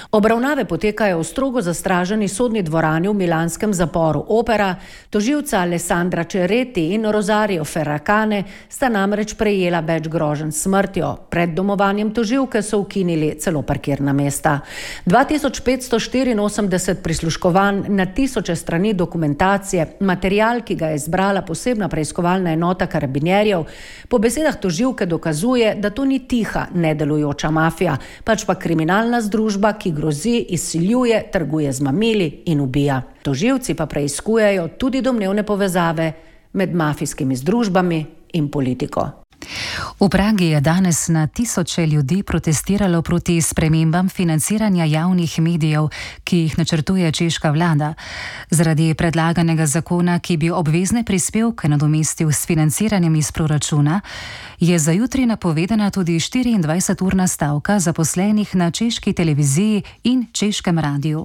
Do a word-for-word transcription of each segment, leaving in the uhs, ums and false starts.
Obravnave potekajo v strogo zastraženi sodni dvorani v milanskem zaporu Opera. Tožilca Alessandra Cerretti in Rosario Ferracane sta namreč prejela več groženj s smrtjo. Pred domovanjem tožilke so ukinili celo parkirna mesta. dva tisoč petsto štiriinosemdeset prisluškovanj na tisoče strani dokumentacije, material, ki ga je zbrala posebna preiskovalna enota karabinjerjev, po besedah tožilke dokazuje, da to ni tiha, nedelujoča mafija, pač pa kriminalna združba, ki grozi, izsiljuje, trguje z mamili in ubija. Tožilci pa preiskujejo tudi domnevne povezave med mafijskimi združbami in politiko. V Pragi je danes na tisoče ljudi protestiralo proti spremembam financiranja javnih medijev, ki jih načrtuje češka vlada. Zaradi predlaganega zakona, ki bi obvezne prispevke nadomestil s financiranjem iz proračuna, je za jutri napovedana tudi štiriindvajseturna stavka zaposlenih na češki televiziji in češkem radiju.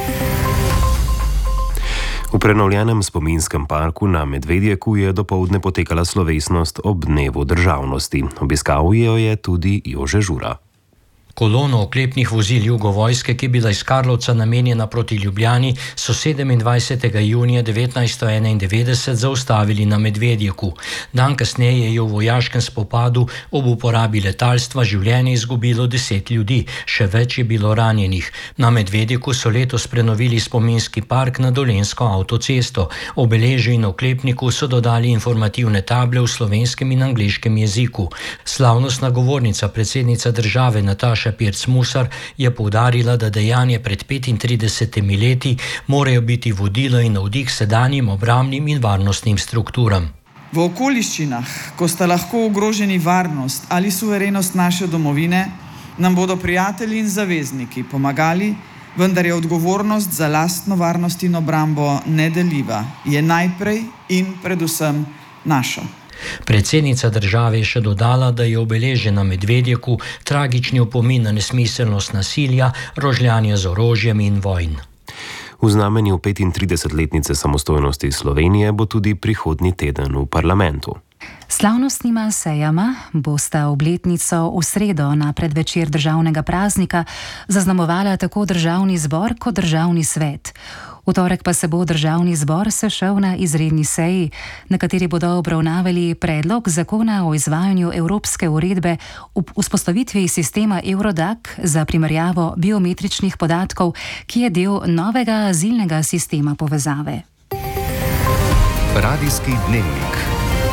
V prenovljenem spominskem parku na Medvedjeku je dopoldne potekala slovesnost ob dnevu državnosti. Obiskal jo je tudi Jože Žura. Kolono oklepnih vozil Jugovojske, ki je bila iz Karlovca namenjena proti Ljubljani, so sedemindvajsetega junija devetnajststo enaindevetdeset zaustavili na Medvedjeku. Dan kasneje je v vojaškem spopadu ob uporabi letalstva življenje izgubilo deset ljudi, še več je bilo ranjenih. Na Medvedjeku so letos prenovili spominski park na Dolenjsko avtocesto. Obeležju in oklepniku so dodali informativne table v slovenskem in angleškem jeziku. Slavnostna govornica, predsednica države Nataša Pirc-Musar, je poudarila, da dejanje pred petintridesetimi leti morajo biti vodilo in navdih sedanjim obrambnim in varnostnim strukturam. V okoliščinah, ko sta lahko ogroženi varnost ali suverenost naše domovine, nam bodo prijatelji in zavezniki pomagali, vendar je odgovornost za lastno varnost in obrambo nedeljiva, je najprej in predvsem naša. Predsednica države je še dodala, da je obeležen na Medvedjeku tragični opomin na nesmiselnost nasilja, rožljanja z orožjem in vojn. V znamenju petintridesetletnice samostojnosti Slovenije bo tudi prihodnji teden v parlamentu. Slavnostnima sejama bosta obletnico v sredo na predvečer državnega praznika zaznamovala tako državni zbor kot državni svet. V torek pa se bo državni zbor sešel na izredni seji, na kateri bodo obravnavali predlog zakona o izvajanju evropske uredbe o vzpostavitvi sistema Eurodac za primerjavo biometričnih podatkov, ki je del novega azilnega sistema povezave. Radijski dnevnik.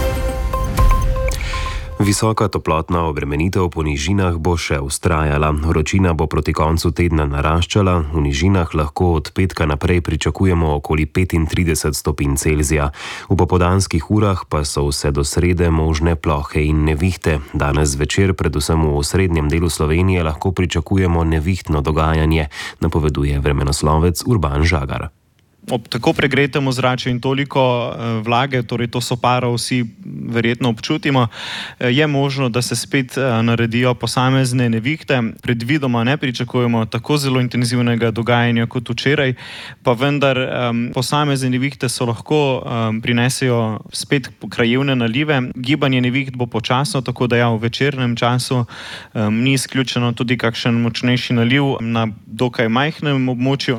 Visoka toplotna obremenitev po nižinah bo še vztrajala. Vročina bo proti koncu tedna naraščala, v nižinah lahko od petka naprej pričakujemo okoli petintrideset stopinj Celzija. V popoldanskih urah pa so vse do srede možne plohe in nevihte. Danes zvečer, predvsem v osrednjem delu Slovenije, lahko pričakujemo nevihtno dogajanje, napoveduje vremenoslovec Urban Žagar. Ob tako pregretem ozračju in toliko vlage, torej to soparo vsi verjetno občutimo, je možno, da se spet naredijo posamezne nevihte. Predvidoma ne pričakujemo tako zelo intenzivnega dogajanja kot včeraj, pa vendar posamezne nevihte so lahko prinesejo spet krajevne nalive. Gibanje neviht bo počasno, tako da ja, v večernem času ni izključeno tudi kakšen močnejši naliv na dokaj majhnem območju.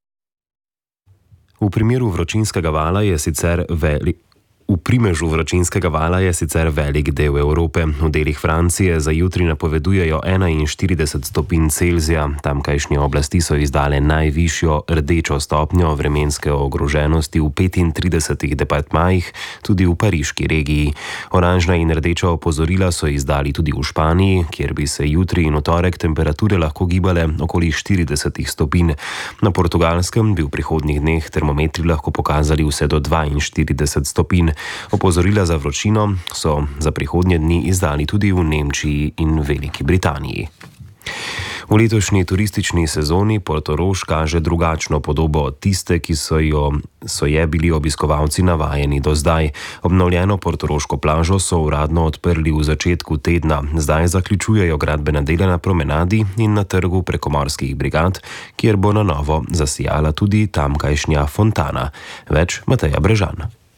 V primeru vročinskega vala je sicer velik. V primežu vročinskega vala je sicer velik del Evrope. V delih Francije za jutri napovedujejo enainštirideset stopinj Celzija. Tamkajšnje oblasti so izdale najvišjo rdečo stopnjo vremenske ogroženosti v petintridesetih departmajih, tudi v pariški regiji. Oranžna in rdeča opozorila so izdali tudi v Španiji, kjer bi se jutri in v torek temperature lahko gibale okoli štirideset stopinj. Na Portugalskem bi v prihodnjih dneh termometri lahko pokazali vse do dvainštirideset stopinj. Opozorila za vročino so za prihodnje dni izdali tudi v Nemčiji in Veliki Britaniji. V letošnji turistični sezoni Portorož kaže drugačno podobo od tiste, ki so jo so je bili obiskovalci navajeni do zdaj. Obnovljeno portoroško plažo so uradno odprli v začetku tedna. Zdaj zaključujejo gradbena dela na promenadi in na trgu prekomorskih brigad, kjer bo na novo zasijala tudi tamkajšnja fontana. Več Mateja Brežan.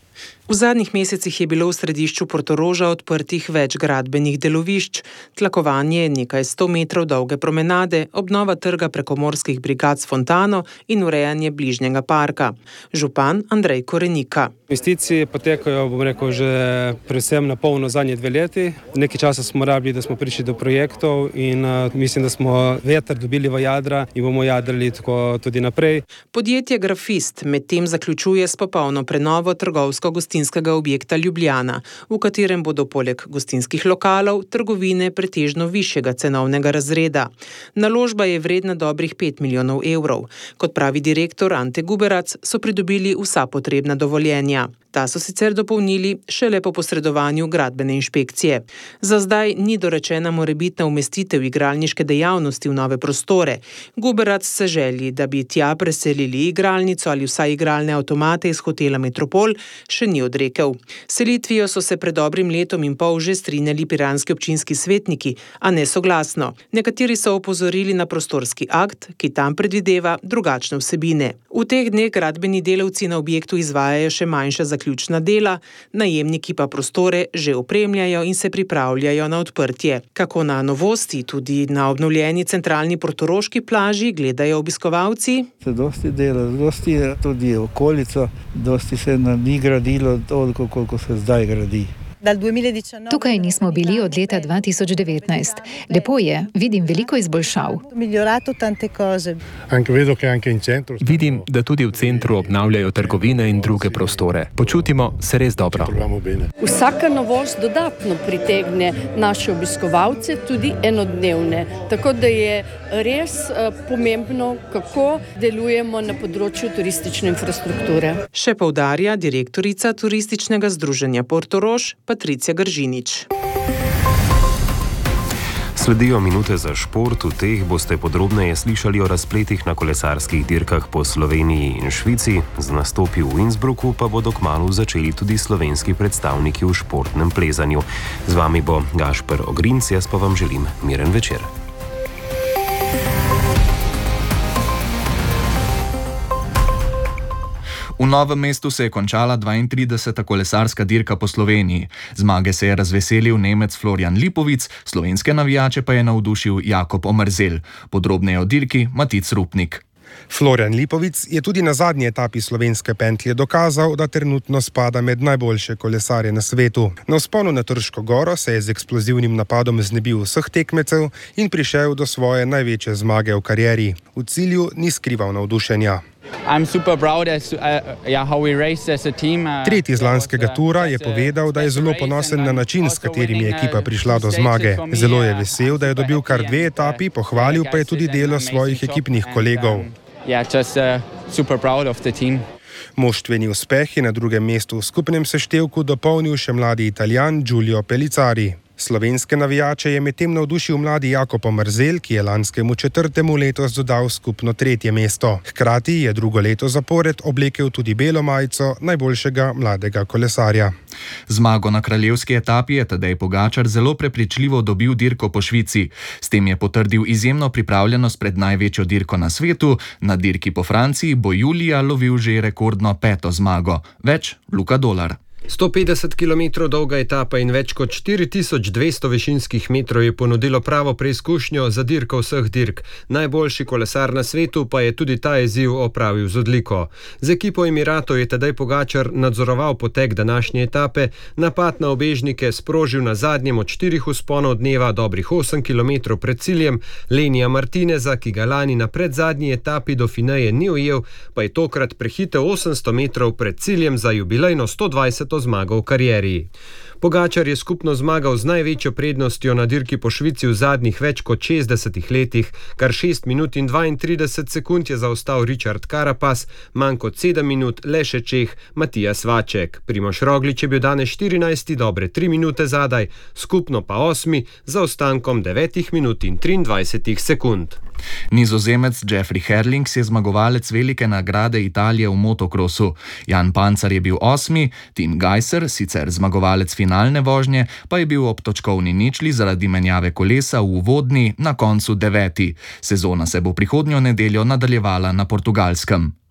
V zadnjih mesecih je bilo v središču Portoroža odprtih več gradbenih delovišč, tlakovanje nekaj sto metrov dolge promenade, obnova trga prekomorskih brigad s fontano in urejanje bližnjega parka. Župan Andrej Korenika. Investicije potekajo, bom rekel, že predvsem na polno zadnje dve leti. Nekaj časa smo rabili, da smo prišli do projektov in uh, mislim, da smo veter dobili v jadra in bomo jadrali tako tudi naprej. Podjetje Grafist medtem zaključuje s popolno prenovo trgovsko-gostinskega objekta Ljubljana, v katerem bodo poleg gostinskih lokalov trgovine pretežno višjega cenovnega razreda. Naložba je vredna dobrih pet milijonov evrov. Kot pravi direktor Ante Guberac, so pridobili vsa potrebna dovoljenja. Ta so sicer dopolnili šele po posredovanju gradbene inšpekcije. Za zdaj ni dorečena morebitna umestitev igralniške dejavnosti v nove prostore. Guberac se želi, da bi tja preselili igralnico ali vsaj igralne avtomate iz hotela Metropol, še ni odrekel. Selitvijo so se pred dobrim letom in pol že strinjali piranski občinski svetniki, a ne soglasno. Nekateri so opozorili na prostorski akt, ki tam predvideva drugačne vsebine. V teh dneh gradbeni delavci na objektu izvajajo še manjša zaključna dela, najemniki pa prostore že opremljajo in se pripravljajo na odprtje. Kako na novosti, tudi na obnovljeni centralni portoroški plaži, gledajo obiskovalci? Se dosti dela, dosti je tudi okolica, dosti se ni gradilo toliko, koliko se zdaj gradi. Tukaj nismo bili od leta dva tisoč devetnajst. Lepo je, vidim veliko izboljšav. Vidim, da tudi v centru obnavljajo trgovine in druge prostore. Počutimo se res dobro. Vsaka novost dodatno pritegne naše obiskovalce, tudi enodnevne. Tako da je res pomembno, kako delujemo na področju turistične infrastrukture. Še poudarja direktorica Turističnega združenja Portorož, Patricija Gržinič. Sledijo minute za šport, v teh boste podrobneje slišali o razpletih na kolesarskih dirkah po Sloveniji in Švici, z nastopi v Innsbrucku pa bodo kmalu začeli tudi slovenski predstavniki v športnem plezanju. Z vami bo Gašper Ogrinc, jaz pa vam želim miren večer. V Novem mestu se je končala dvaintrideseta kolesarska dirka po Sloveniji. Zmage se je razveselil Nemec Florian Lipovic, slovenske navijače pa je navdušil Jakob Omerzel. Podrobneje o dirki Matic Rupnik. Florian Lipovic je tudi na zadnji etapi slovenske pentlje dokazal, da trenutno spada med najboljše kolesarje na svetu. Na vzponu na Trško goro se je z eksplozivnim napadom znebil vseh tekmecev in prišel do svoje največje zmage v karieri. V cilju ni skrival navdušenja. Tretji iz lanskega tura je povedal, da je zelo ponosen na način, s katerim je ekipa prišla do zmage. Zelo je vesel, da je dobil kar dve etapi, pohvalil pa je tudi delo svojih ekipnih kolegov. Moštveni uspeh je na drugem mestu v skupnem seštevku dopolnil še mladi Italijan Giulio Pellicari. Slovenske navijače je medtem navdušil mladi Jakob Omerzel, ki je lanskemu četrtemu letos dodal skupno tretje mesto. Hkrati je drugo leto zapored oblekel tudi belo majico najboljšega mladega kolesarja. Zmago na kraljevski etapi je Tadej Pogačar zelo prepričljivo dobil dirko po Švici. S tem je potrdil izjemno pripravljenost pred največjo dirko na svetu. Na dirki po Franciji bo julija lovil že rekordno peto zmago. Več Luka Dolar. sto petdeset kilometrov dolga etapa in več kot štiri tisoč dvesto višinskih metrov je ponudilo pravo preizkušnjo za dirko vseh dirk. Najboljši kolesar na svetu pa je tudi ta izziv opravil z odliko. Z ekipo Emiratov je Tadej Pogačar nadzoroval potek današnje etape, napad na ubežnike sprožil na zadnjem od štirih vzponov dneva dobrih osem kilometrov pred ciljem. Lenija Martineza, ki ga lani na predzadnji etapi do Fineje ni ujel, pa je tokrat prehitel osemsto metrov pred ciljem za jubilejno sto dvajseto zmago v karieri. Pogačar je skupno zmagal z največjo prednostjo na dirki po Švici v zadnjih več kot šestdesetih letih. Kar šest minut in dvaintrideset sekund je zaostal Richard Carapaz, manj kot sedem minut le še Čeh Matijas Vaček. Primož Roglič je bil danes štirinajsti, dobre tri minute zadaj, skupno pa osmi, za ostankom devetih minut in triindvajsetih sekund. Nizozemec Jeffrey Herlings je zmagovalec velike nagrade Italije v motokrosu. Jan Pancar je bil osmi, Tim Gajser, sicer zmagovalec finalne vožnje, pa je bil ob točkovni ničli zaradi menjave kolesa v uvodni na koncu deveti. Sezona se bo prihodnjo nedeljo nadaljevala na Portugalskem.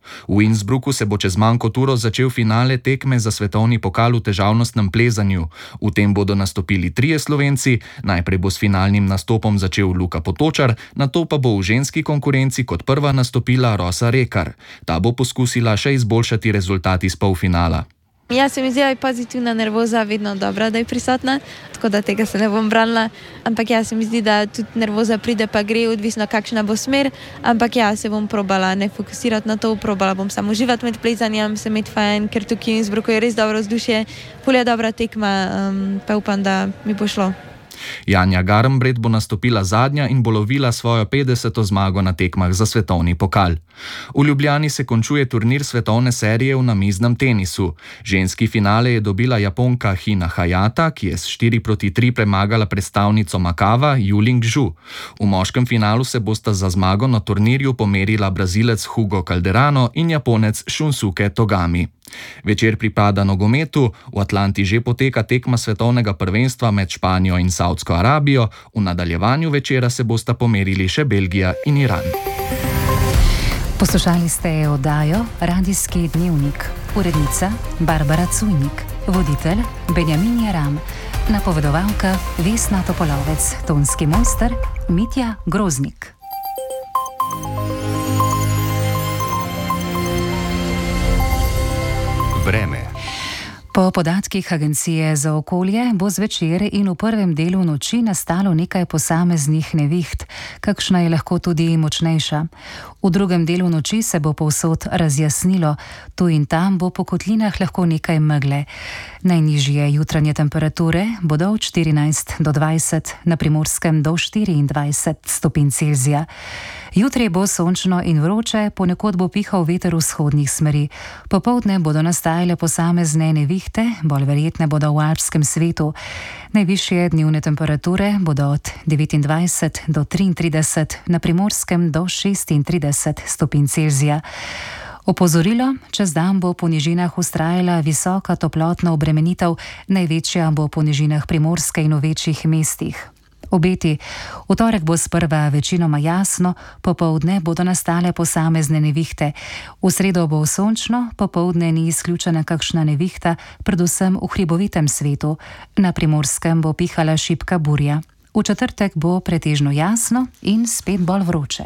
V Innsbrucku se bo čez manj kot uro začel finale tekme za svetovni pokal v težavnostnem plezanju. V tem bodo nastopili trije Slovenci, najprej bo s finalnim nastopom začel Luka Potočar, nato pa bo v ženski konkurenci kot prva nastopila Rosa Rekar. Ta bo poskusila še izboljšati rezultat iz polfinala. Ja, se mi zdi, da je pozitivna nervoza vedno dobra, da je prisotna, tako da tega se ne bom branila. Ampak ja, se mi zdi, da tudi nervoza pride pa gre, odvisno kakšna bo smer. Ampak ja, se bom probala ne fokusirati na to, probala bom samo uživati med plezanjem, se imeti fajn, ker tukaj v Innsbrucku je res dobro vzdušje, polja dobra tekma, um, pa upam, da mi bo šlo. Janja Garnbret bo nastopila zadnja in bo lovila svojo petdeseto zmago na tekmah za svetovni pokal. V Ljubljani se končuje turnir svetovne serije v namiznem tenisu. Ženski finale je dobila Japonka Hina Hayata, ki je s štiri proti tri premagala predstavnico Makava Yuling Zhu. V moškem finalu se bosta za zmago na turnirju pomerila Brazilec Hugo Calderano in Japonec Shunsuke Togami. Večer pripada nogometu, v Atlanti že poteka tekma svetovnega prvenstva med Španijo in Saudsko Arabijo, v nadaljevanju večera se bosta pomerili še Belgija in Iran. Poslušali ste oddajo Radijski dnevnik. Urednica Barbara Cujnik, voditelj Benjamin Jaram, napovedovalka Vesna Topolovec, tonski mojster Mitja Groznik. Vreme. Po podatkih Agencije za okolje bo zvečer in v prvem delu noči nastalo nekaj posameznih neviht, kakšna je lahko tudi močnejša. V drugem delu noči se bo povsod razjasnilo, tu in tam bo po kotlinah lahko nekaj megle. Najnižje jutranje temperature bodo od štirinajst do dvajset, na Primorskem do štiriindvajset stopinj Celzija. Jutri bo sončno in vroče, ponekod bo pihal veter vzhodnih smeri. Popoldne bodo nastajale posamezne nevihte, bolj verjetne bodo v alpskem svetu. Najvišje dnevne temperature bodo od devetindvajset do triintrideset, na Primorskem do šestintrideset stopinj Celzija. Opozorilo, čez dan bo po nižinah vztrajala visoka toplotna obremenitev, največja bo po nižinah Primorske in v večjih mestih. Obeti. V torek bo sprva večinoma jasno, popoldne bodo nastale posamezne nevihte. V sredo bo sončno, popoldne ni izključena kakšna nevihta, predvsem v hribovitem svetu. Na Primorskem bo pihala šibka burja. V četrtek bo pretežno jasno in spet bolj vroče.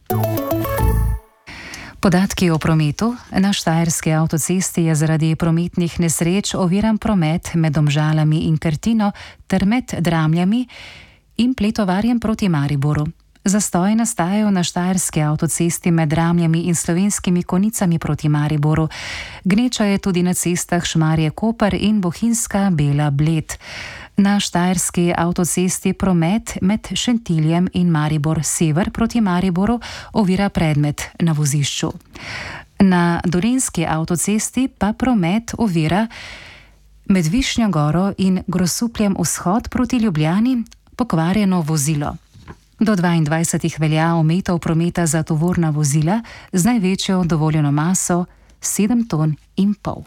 Podatki o prometu. Na Štajerski avtocesti je zaradi prometnih nesreč oviran promet med Domžalami in Krtino ter med Dramljami in Pletovarjem proti Mariboru. Zastoji nastajajo na Štajerski avtocesti med Dramljami in Slovenskimi Konicami proti Mariboru. Gneča je tudi na cestah Šmarje-Koper in Bohinjska Bela-Bled. Na Štajerski avtocesti promet med Šentiljem in Maribor-Sever proti Mariboru ovira predmet na vozišču. Na Dolenjski avtocesti pa promet ovira med Višnjo Goro in Grosupljem vzhod proti Ljubljani pokvarjeno vozilo. Do dvaindvajsetih velja omejitev prometa za tovorna vozila z največjo dovoljeno maso sedem ton in pol.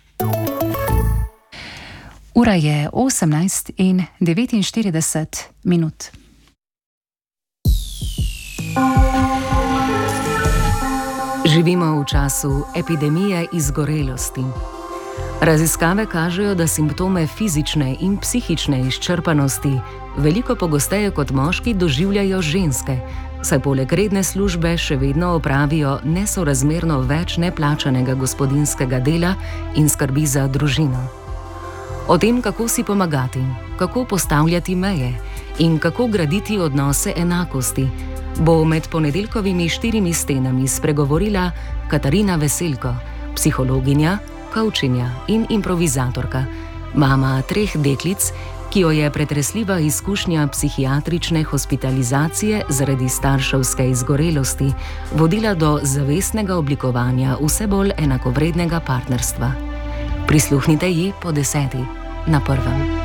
Ura je osemnajst in devetinštirideset minut. Živimo v času epidemije izgorelosti. Raziskave kažejo, da simptome fizične in psihične izčrpanosti veliko pogosteje kot moški doživljajo ženske, saj poleg redne službe še vedno opravijo nesorazmerno več neplačanega gospodinjskega dela in skrbi za družino. O tem, kako si pomagati, kako postavljati meje in kako graditi odnose enakosti, bo med ponedeljkovimi štirimi stenami spregovorila Katarina Veselko, psihologinja, kavčinja in improvizatorka, mama treh deklic, ki jo je pretresljiva izkušnja psihiatrične hospitalizacije zaradi starševske izgorelosti vodila do zavestnega oblikovanja vse bolj enakovrednega partnerstva. Prisluhnite ji po deseti na Prvem.